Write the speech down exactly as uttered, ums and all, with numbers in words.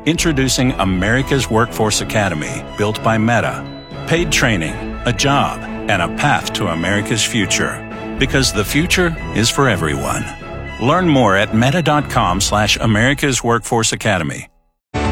Introducing America's Workforce Academy, built by Meta. Paid training, a job, and a path to America's future. Because the future is for everyone. Learn more at meta dot com slash America's Workforce Academy.